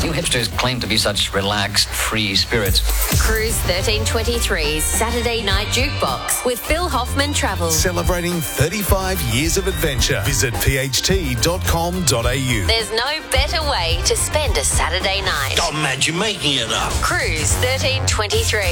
You hipsters claim to be such relaxed, free spirits. Cruise 1323's Saturday Night Jukebox with Phil Hoffman Travel. Celebrating 35 years of adventure. Visit pht.com.au. There's no better way to spend a Saturday night. Don't imagine making it up. Cruise 1323.